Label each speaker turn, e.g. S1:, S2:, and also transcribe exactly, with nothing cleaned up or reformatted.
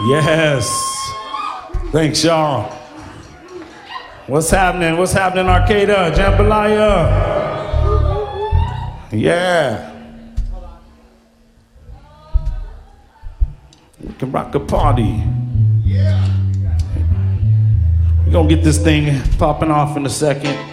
S1: Yes. Thanks, y'all. What's happening? What's happening, Arcata? Jambalaya? Yeah. We can rock a party. Yeah. We're gonna get this thing popping off in a second.